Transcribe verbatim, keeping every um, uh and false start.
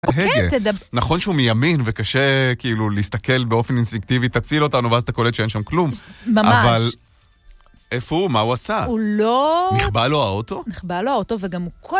נכון שהוא מימין וקשה כאילו להסתכל באופן אינסטינקטיבי, תציל אותנו ואז אתה קולט שאין שם כלום. ממש. אבל איפה הוא? מה הוא עשה? הוא לא... נכבה לו האוטו? נכבה לו האוטו וגם הוא כל